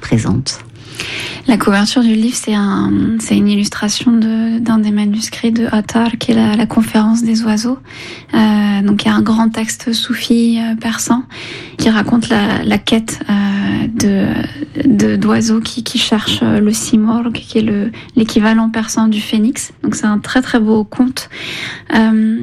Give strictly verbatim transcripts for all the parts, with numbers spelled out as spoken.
présente. La couverture du livre, c'est, un, c'est une illustration de, d'un des manuscrits de Attar, qui est la, la conférence des oiseaux. Euh, donc il y a un grand texte soufi euh, persan qui raconte la, la quête euh, de, de, d'oiseaux qui, qui cherchent le simorgh, qui est le, l'équivalent persan du phénix. Donc c'est un très très beau conte. Euh,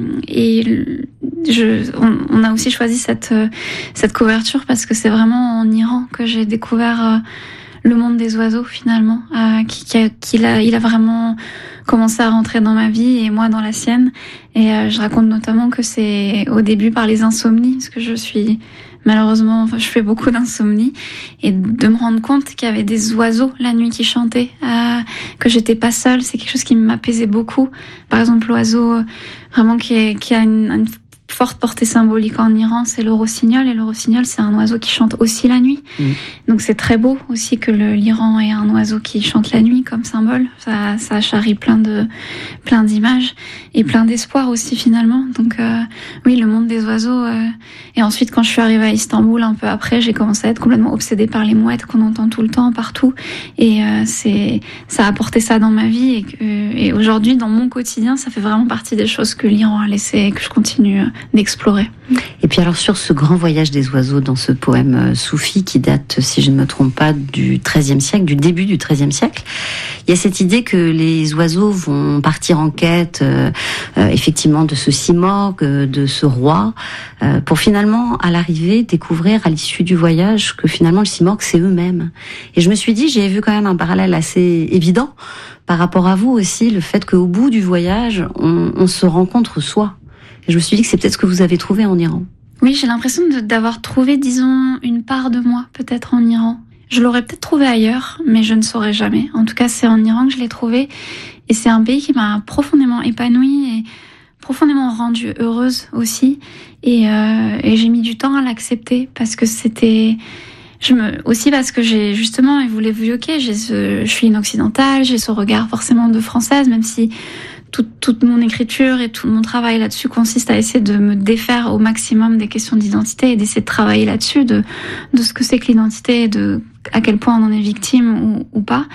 et je, on, on a aussi choisi cette, cette couverture parce que c'est vraiment en Iran que j'ai découvert... Euh, le monde des oiseaux finalement, euh, qui, qui, a, qui a, il a vraiment commencé à rentrer dans ma vie et moi dans la sienne. Et euh, je raconte notamment que c'est au début par les insomnies, parce que je suis malheureusement, enfin, je fais beaucoup d'insomnie, et de me rendre compte qu'il y avait des oiseaux la nuit qui chantaient, euh, que j'étais pas seule, c'est quelque chose qui m'apaisait beaucoup. Par exemple, l'oiseau euh, vraiment qui, est, qui a une, une forte portée symbolique en Iran, c'est le rossignol, et le rossignol, c'est un oiseau qui chante aussi la nuit. Mmh. Donc c'est très beau aussi que le, l'Iran ait un oiseau qui chante la nuit comme symbole. Ça, ça charrie plein de, plein d'images et plein d'espoir aussi finalement. Donc euh, oui, le monde des oiseaux. Euh... Et ensuite, quand je suis arrivée à Istanbul, un peu après, j'ai commencé à être complètement obsédée par les mouettes qu'on entend tout le temps, partout. Et euh, c'est, ça a apporté ça dans ma vie. Et, que, et aujourd'hui, dans mon quotidien, ça fait vraiment partie des choses que l'Iran a laissé et que je continue d'explorer. Et puis alors sur ce grand voyage des oiseaux dans ce poème soufi qui date, si je ne me trompe pas, du treizième siècle, du début du treizième siècle, il y a cette idée que les oiseaux vont partir en quête euh, euh, effectivement de ce simorgh, de ce roi, euh, pour finalement à l'arrivée découvrir à l'issue du voyage que finalement le simorgh c'est eux-mêmes. Et je me suis dit, j'ai vu quand même un parallèle assez évident par rapport à vous aussi, le fait qu'au bout du voyage on, on se rencontre soi. Et je me suis dit que c'est peut-être ce que vous avez trouvé en Iran. Oui, j'ai l'impression de, d'avoir trouvé, disons, une part de moi, peut-être en Iran. Je l'aurais peut-être trouvé ailleurs, mais je ne saurais jamais. En tout cas, c'est en Iran que je l'ai trouvé. Et c'est un pays qui m'a profondément épanouie et profondément rendue heureuse aussi. Et, euh, et j'ai mis du temps à l'accepter parce que c'était... Je me, aussi parce que j'ai, justement, et vous l'évoquez, j'ai ce, je suis une occidentale, j'ai ce regard forcément de française, même si... Toute, toute mon écriture et tout mon travail là-dessus consiste à essayer de me défaire au maximum des questions d'identité et d'essayer de travailler là-dessus, de, de ce que c'est que l'identité et de à quel point on en est victime ou, ou pas.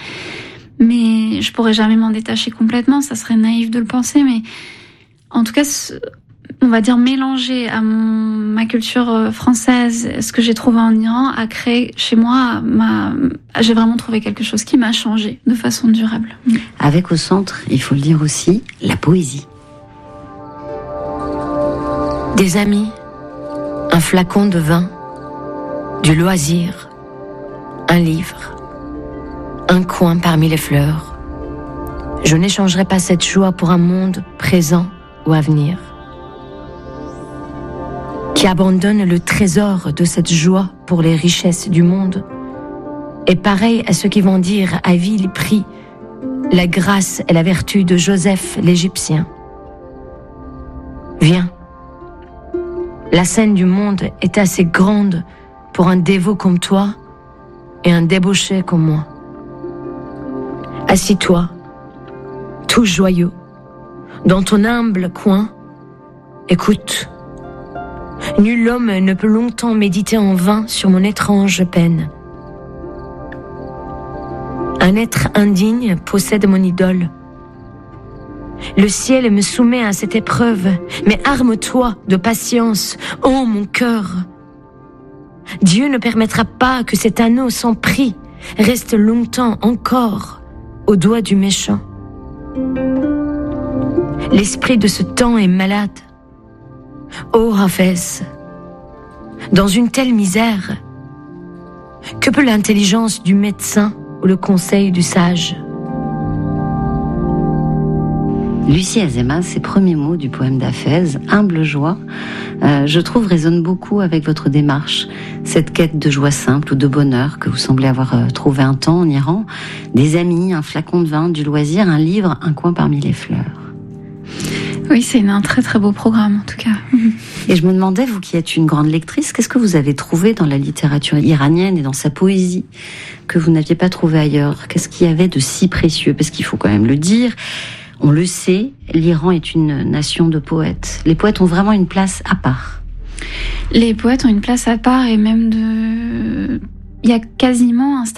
Mais je pourrais jamais m'en détacher complètement, ça serait naïf de le penser, mais en tout cas, on va dire mélanger à mon, ma culture française, ce que j'ai trouvé en Iran, a créé chez moi, ma, j'ai vraiment trouvé quelque chose qui m'a changé de façon durable. Avec au centre, il faut le dire aussi, la poésie. Des amis, un flacon de vin, du loisir, un livre, un coin parmi les fleurs. Je n'échangerai pas cette joie pour un monde présent ou à venir, qui abandonne le trésor de cette joie pour les richesses du monde, est pareil à ceux qui vont dire à vil prix la grâce et la vertu de Joseph l'Égyptien. Viens, la scène du monde est assez grande pour un dévot comme toi et un débauché comme moi. Assis-toi, tout joyeux, dans ton humble coin, écoute. Nul homme ne peut longtemps méditer en vain sur mon étrange peine. Un être indigne possède mon idole. Le ciel me soumet à cette épreuve, mais arme-toi de patience, ô mon cœur. Dieu ne permettra pas que cet anneau sans prix reste longtemps encore au doigt du méchant. L'esprit de ce temps est malade. Ô Hafez, dans une telle misère, que peut l'intelligence du médecin ou le conseil du sage? Lucie Azéma, ces premiers mots du poème d'Hafez, Humble joie, euh, je trouve résonnent beaucoup avec votre démarche, cette quête de joie simple ou de bonheur que vous semblez avoir euh, trouvé un temps en Iran, des amis, un flacon de vin, du loisir, un livre, un coin parmi les fleurs. Oui, c'est un très très beau programme en tout cas. Et je me demandais, vous qui êtes une grande lectrice, qu'est-ce que vous avez trouvé dans la littérature iranienne et dans sa poésie que vous n'aviez pas trouvé ailleurs? Qu'est-ce qu'il y avait de si précieux? Parce qu'il faut quand même le dire, on le sait, l'Iran est une nation de poètes. Les poètes ont vraiment une place à part. Les poètes ont une place à part et même de... Il y a quasiment un